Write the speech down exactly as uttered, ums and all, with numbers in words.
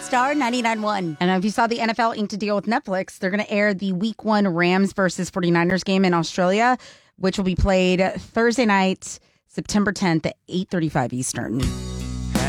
Star ninety-nine point one. And if you saw the N F L inked a deal with Netflix, they're going to air the week one Rams versus 49ers game in Australia, which will be played Thursday night, September tenth at eight thirty-five Eastern.